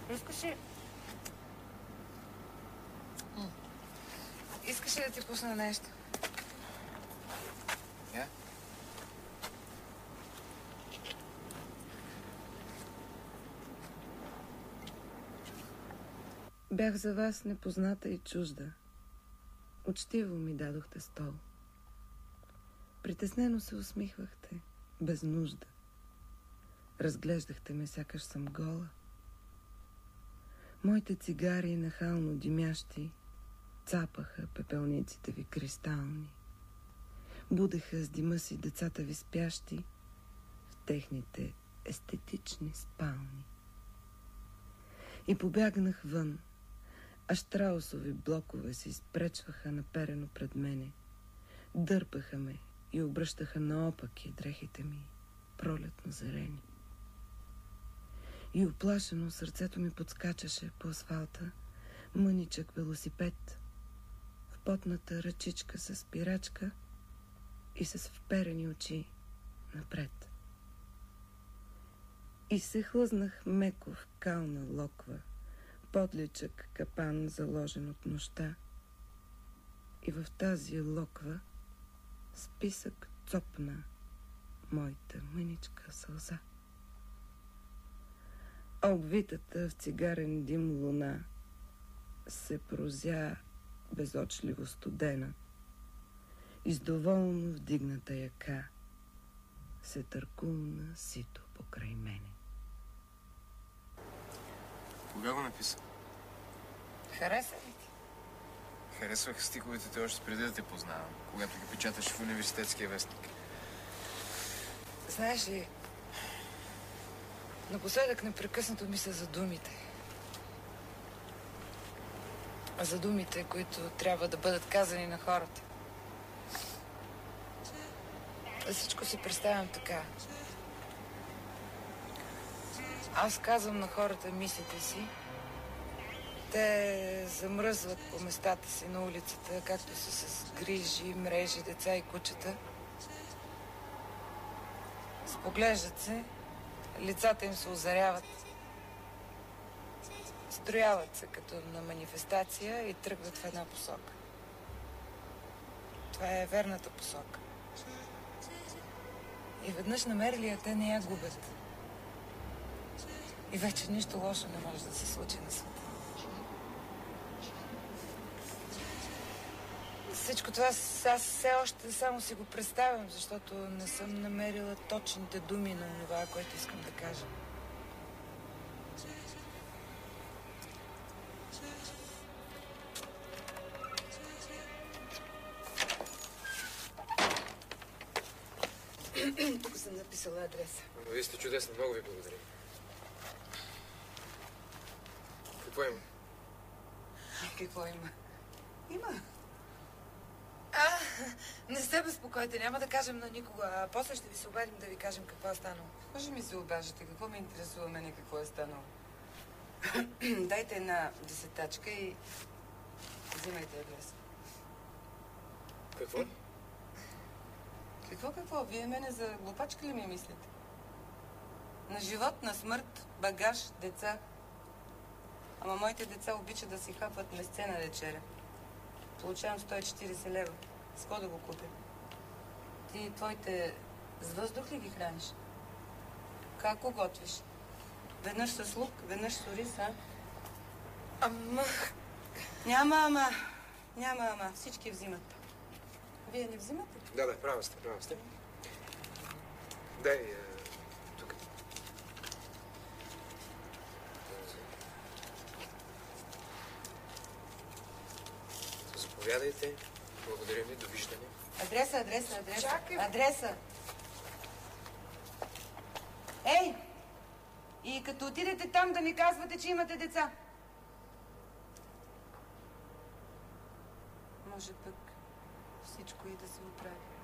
Искаш ли... Искаш ли да ти пусна нещо? Я? Бях за вас непозната и чужда. Учтиво ми дадохте стол. Притеснено се усмихвахте, без нужда. Разглеждахте ме, сякаш съм гола. Моите цигари, нахално димящи, цапаха пепелниците ви кристални. Будеха с дима си децата ви спящи в техните естетични спални. И побягнах вън, а щраусови блокове се изпречваха наперено пред мене. Дърпаха ме и обръщаха наопаки дрехите ми, пролетно зелени. И оплашено сърцето ми подскачаше по асфалта мъничък велосипед, в потната ръчичка с спирачка и с вперени очи напред. И се хлъзнах меко в кална локва, подличък капан, заложен от нощта. И в тази локва списък цопна моята мъничка сълза. А обвитата в цигарен дим луна се прозя безочливо студена и с доволно вдигната яка се търкулна сито покрай мене. Кога го написа? Хареса ли ти? Харесвах стиховете те още преди да те познавам, когато ги печаташ в университетския вестник. Знаеш ли, напоследък непрекъснато мисля за думите. За думите, които трябва да бъдат казани на хората. Всичко си представям така. Аз казвам на хората мислите си. Те замръзват по местата си на улицата, както са с грижи, мрежи, деца и кучета. Споглеждат се, лицата им се озаряват. Строяват се като на манифестация и тръгват в една посока. Това е верната посока. И веднъж намерили я, те не я губят. И вече нищо лошо не може да се случи на света. Всичко това аз все още само си го представям, защото не съм намерила точните думи на това, което искам да кажа. Тук съм написала адреса. Но вие сте чудесни, много ви благодаря. Какво има? Какво има? Има. Не се безпокойте, няма да кажем на никого, а после ще ви се обадим да ви кажем какво е станало. Може ми се обажете, какво ме интересува мене, какво е станало? Дайте една десетачка и взимайте адреса. Какво? Какво? Вие мене за глупачка ли ми мислите? На живот, на смърт, багаж, деца. Ама моите деца обичат да си хапват месце на вечеря. Получавам 140 лева. С какво да го купя? Ти твоите с въздух ли ги храниш? Как го готвиш? Веднъж с лук, веднъж с ориз, а? Ама... Няма ама. Всички взимат. Вие не взимате? Да, права сте. Дай, тук. Заповядайте. Благодаря ви. Довиждане. Адреса. Чакай. Адреса. Ей! И като отидете там да ми казвате, че имате деца. Може пък всичко и да се оправи.